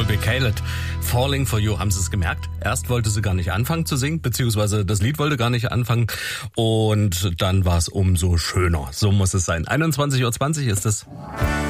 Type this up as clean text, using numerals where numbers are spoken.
Phoebe Caylett. Falling for You, haben Sie es gemerkt? Erst wollte sie gar nicht anfangen zu singen, beziehungsweise das Lied wollte gar nicht anfangen und dann war es umso schöner. So muss es sein. 21:20 Uhr ist es.